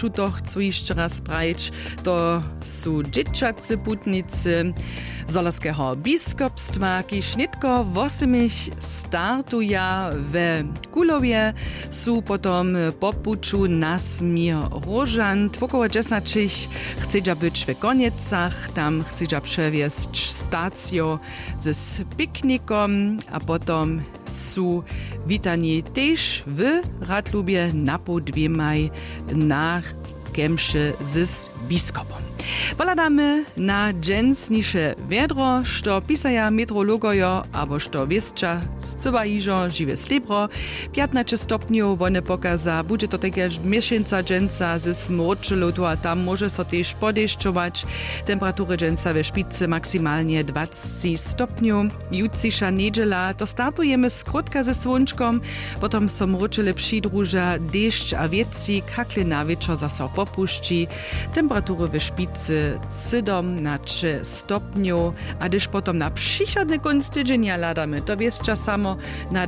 chcú to chcú ešte raz spraviť. To sú dzieciacy putnicy Zolorského biskupstwa, kiž netko 8 startuja w Kulowie, sú potom po puču Nasmir Rožant. Około 10 chcedza być w Koniecach, tam chcedza przewiesť stacjo z piknikom, a potom sú witani też w Radlubie na podwiemaj na kemše z biskupom. Poladamy na dżensnisze wiedro, što pisaja meteorologojo, abo što wiescza zcyba iżo žiwe slebro. 15 stopniów wone pokaza, bude to takie miesięca dżenca ze smroczylu, a tam może so też podeszczować. Temperatury dżenca we szpicy maksymalnie 20 stopniów. Jutsisza niedziela to startujemy skrótka ze słonczkom, potem so mroczyle przydruża deszcz a wieci, kakle na wieczor zasa popuści. Temperatury we szpicy 17 stopniów, a gdyż potom na przychodny koniec tydzienia ladamy, to wieszcza samo na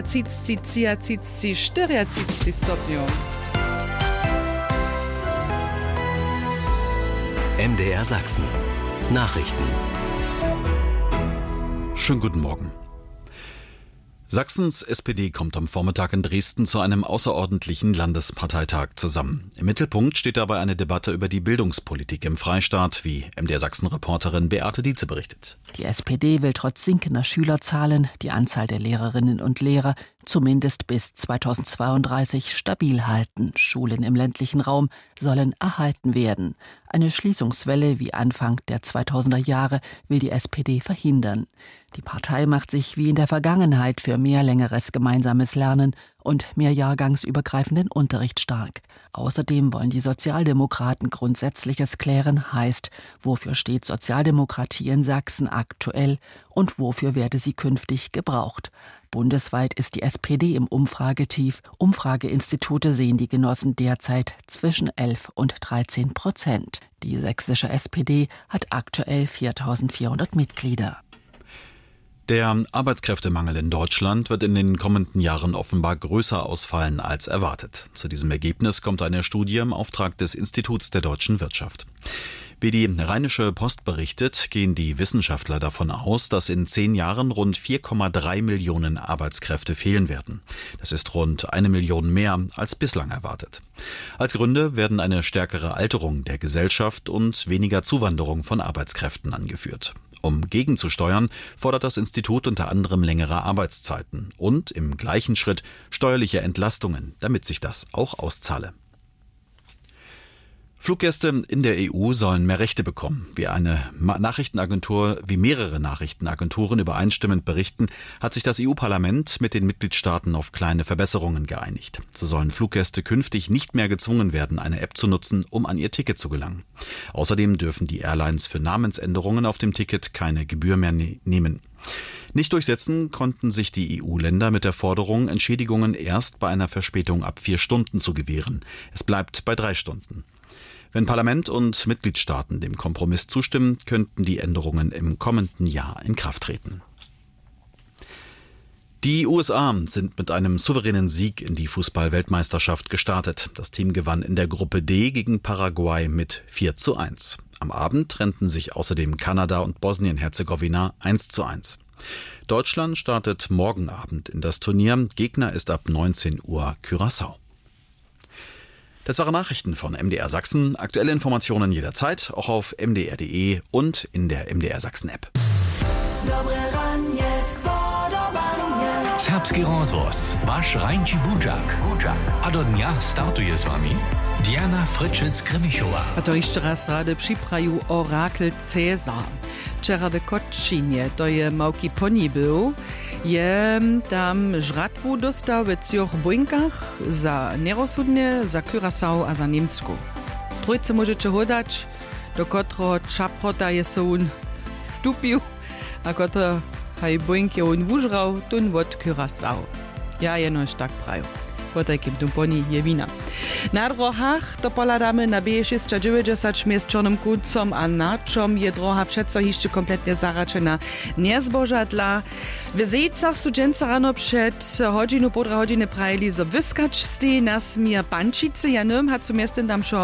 20-40 stopniów. MDR Sachsen. Nachrichten. Schönen guten Morgen. Sachsens SPD kommt am Vormittag in Dresden zu einem außerordentlichen Landesparteitag zusammen. Im Mittelpunkt steht dabei eine Debatte über die Bildungspolitik im Freistaat, wie MDR Sachsen-Reporterin Beate Dietze berichtet. Die SPD will trotz sinkender Schülerzahlen die Anzahl der Lehrerinnen und Lehrer zumindest bis 2032 stabil halten. Schulen im ländlichen Raum sollen erhalten werden. Eine Schließungswelle wie Anfang der 2000er Jahre will die SPD verhindern. Die Partei macht sich wie in der Vergangenheit für mehr längeres gemeinsames Lernen und mehr jahrgangsübergreifenden Unterricht stark. Außerdem wollen die Sozialdemokraten Grundsätzliches klären, heißt, wofür steht Sozialdemokratie in Sachsen aktuell und wofür werde sie künftig gebraucht. Bundesweit ist die SPD im Umfragetief. Umfrageinstitute sehen die Genossen derzeit zwischen 11 und 13%. Die sächsische SPD hat aktuell 4.400 Mitglieder. Der Arbeitskräftemangel in Deutschland wird in den kommenden Jahren offenbar größer ausfallen als erwartet. Zu diesem Ergebnis kommt eine Studie im Auftrag des Instituts der deutschen Wirtschaft. Wie die Rheinische Post berichtet, gehen die Wissenschaftler davon aus, dass in 10 Jahren rund 4,3 Millionen Arbeitskräfte fehlen werden. Das ist rund 1 Million mehr als bislang erwartet. Als Gründe werden eine stärkere Alterung der Gesellschaft und weniger Zuwanderung von Arbeitskräften angeführt. Um gegenzusteuern, fordert das Institut unter anderem längere Arbeitszeiten und im gleichen Schritt steuerliche Entlastungen, damit sich das auch auszahle. Fluggäste in der EU sollen mehr Rechte bekommen. Wie mehrere Nachrichtenagenturen übereinstimmend berichten, hat sich das EU-Parlament mit den Mitgliedstaaten auf kleine Verbesserungen geeinigt. So sollen Fluggäste künftig nicht mehr gezwungen werden, eine App zu nutzen, um an ihr Ticket zu gelangen. Außerdem dürfen die Airlines für Namensänderungen auf dem Ticket keine Gebühr mehr nehmen. Nicht durchsetzen konnten sich die EU-Länder mit der Forderung, Entschädigungen erst bei einer Verspätung ab 4 Stunden zu gewähren. Es bleibt bei 3 Stunden. Wenn Parlament und Mitgliedstaaten dem Kompromiss zustimmen, könnten die Änderungen im kommenden Jahr in Kraft treten. Die USA sind mit einem souveränen Sieg in die Fußball-Weltmeisterschaft gestartet. Das Team gewann in der Gruppe D gegen Paraguay mit 4:1. Am Abend trennten sich außerdem Kanada und Bosnien-Herzegowina 1:1. Deutschland startet morgen Abend in das Turnier. Gegner ist ab 19 Uhr Curaçao. Das waren Nachrichten von MDR Sachsen. Aktuelle Informationen jederzeit, auch auf mdr.de und in der MDR Sachsen App. Serbski rozvoz, vaš Rajnči Budžak. A do dňa startuje s vami Diana Fryczec-Kremišová. A to ešte raz rade připrajú Orakel Cäsar. Včera ve Kotčinie, to je małki poni był, je tam žratvu dostal ve 3 bojnkach za nerozhodne, za Curaçao a za Nemsku. Trojce môžete hodať, do kotroho čaprota je so on stúpil, a kotro haj bojnky on vužral, tun vod Curaçao. Ja jenož tak praju. Potajkim tu poni je vina. Na drohach to poladamy na B690 z Czarnym Kutcom, a na czom je droha przeco jeszcze kompletnie zaraczena niezbożadla. W Zejcach su dżęca rano przed godzinu, 1,5 godziny prajli, zo wyskacz z tej nas mir Bančice, ja nem hat zum ersten tam